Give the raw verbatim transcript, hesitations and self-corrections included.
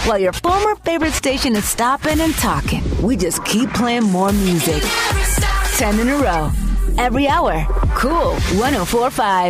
While your former favorite station is stopping and talking, we just keep playing more music. Ten in a row. Every hour. Cool one oh four point five.